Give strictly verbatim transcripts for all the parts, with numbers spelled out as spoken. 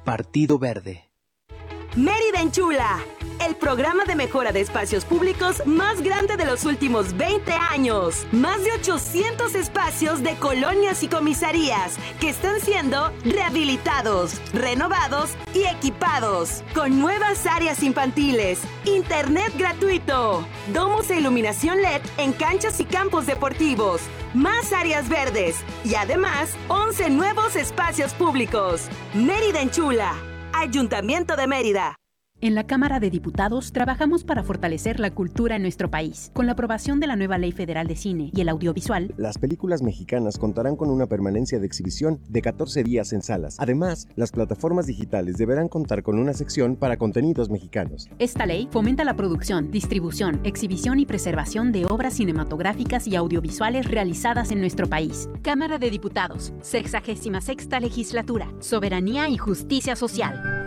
Partido Verde. Mérida Enchula, el programa de mejora de espacios públicos más grande de los últimos veinte años. Más de ochocientos espacios de colonias y comisarías que están siendo rehabilitados, renovados y equipados. Con nuevas áreas infantiles, internet gratuito, domos e iluminación L E D en canchas y campos deportivos, más áreas verdes y además once nuevos espacios públicos. Mérida Enchula. Ayuntamiento de Mérida. En la Cámara de Diputados trabajamos para fortalecer la cultura en nuestro país. Con la aprobación de la nueva Ley Federal de Cine y el Audiovisual, las películas mexicanas contarán con una permanencia de exhibición de catorce días en salas. Además, las plataformas digitales deberán contar con una sección para contenidos mexicanos. Esta ley fomenta la producción, distribución, exhibición y preservación de obras cinematográficas y audiovisuales realizadas en nuestro país. Cámara de Diputados, sexagésima sexta Legislatura. Soberanía y justicia social.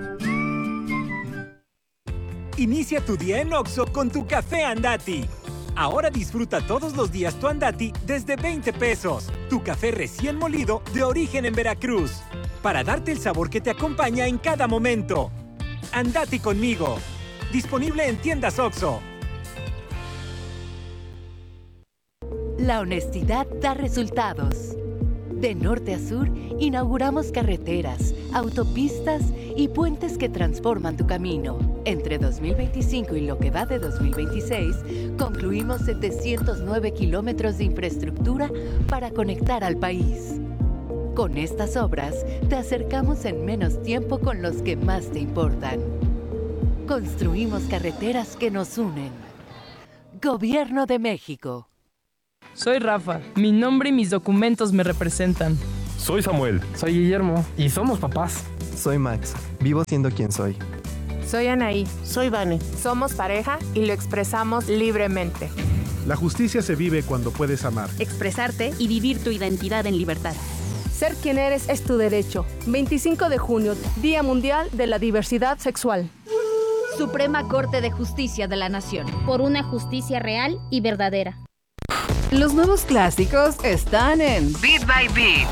Inicia tu día en Oxxo con tu café Andati. Ahora disfruta todos los días tu Andati desde veinte pesos. Tu café recién molido de origen en Veracruz. Para darte el sabor que te acompaña en cada momento. Andati conmigo. Disponible en tiendas Oxxo. La honestidad da resultados. De norte a sur, inauguramos carreteras, autopistas y puentes que transforman tu camino. Entre dos mil veinticinco y lo que va de dos mil veintiséis, concluimos setecientos nueve kilómetros de infraestructura para conectar al país. Con estas obras, te acercamos en menos tiempo con los que más te importan. Construimos carreteras que nos unen. Gobierno de México. Soy Rafa. Mi nombre y mis documentos me representan. Soy Samuel. Soy Guillermo. Y somos papás. Soy Max. Vivo siendo quien soy. Soy Anaí. Soy Vane. Somos pareja y lo expresamos libremente. La justicia se vive cuando puedes amar, expresarte y vivir tu identidad en libertad. Ser quien eres es tu derecho. veinticinco de junio, Día Mundial de la Diversidad Sexual. Suprema Corte de Justicia de la Nación. Por una justicia real y verdadera. Los nuevos clásicos están en Beat by Beat.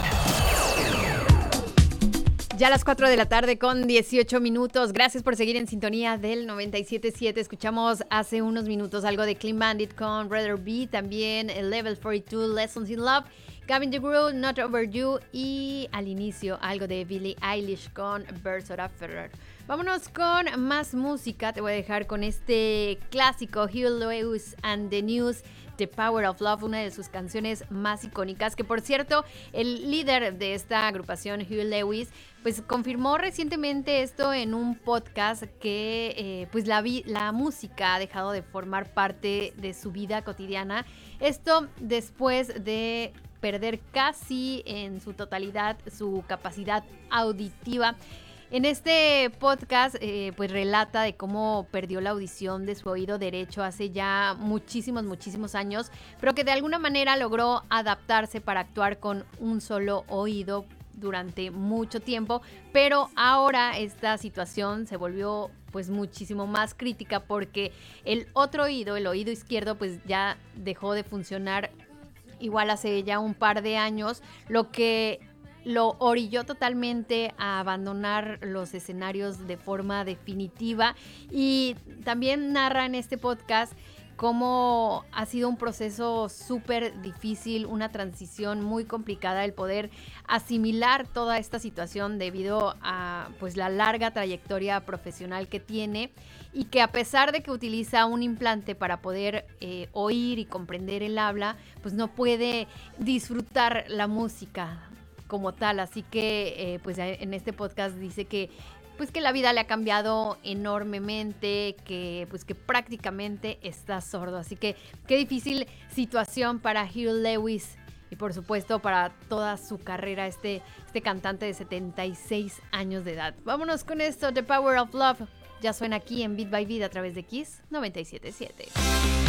Ya a las cuatro de la tarde con dieciocho minutos. Gracias por seguir en sintonía del noventa y siete punto siete. Escuchamos hace unos minutos algo de Clean Bandit con Rather Be. También el Level cuarenta y dos, Lessons in Love. Gavin DeGraw, Not Over You. Y al inicio algo de Billie Eilish con Birds of a Feather. Vámonos con más música. Te voy a dejar con este clásico Huey Lewis and the News, The Power of Love, una de sus canciones más icónicas, que por cierto, el líder de esta agrupación, Huey Lewis, pues confirmó recientemente esto en un podcast que eh, pues la, vi- la música ha dejado de formar parte de su vida cotidiana. Esto después de perder casi en su totalidad su capacidad auditiva. En este podcast, eh, pues relata de cómo perdió la audición de su oído derecho hace ya muchísimos, muchísimos años, pero que de alguna manera logró adaptarse para actuar con un solo oído durante mucho tiempo, pero ahora esta situación se volvió pues muchísimo más crítica porque el otro oído, el oído izquierdo, pues ya dejó de funcionar igual hace ya un par de años, lo que lo orilló totalmente a abandonar los escenarios de forma definitiva. Y también narra en este podcast cómo ha sido un proceso súper difícil, una transición muy complicada el poder asimilar toda esta situación debido a pues la larga trayectoria profesional que tiene, y que a pesar de que utiliza un implante para poder eh, oír y comprender el habla, pues no puede disfrutar la música como tal. Así que eh, pues en este podcast dice que pues que la vida le ha cambiado enormemente, que pues que prácticamente está sordo. Así que qué difícil situación para Huey Lewis y por supuesto para toda su carrera, este, este cantante de setenta y seis años de edad. Vámonos con esto, The Power of Love. Ya suena aquí en Beat by Beat a través de Kiss noventa y siete punto siete.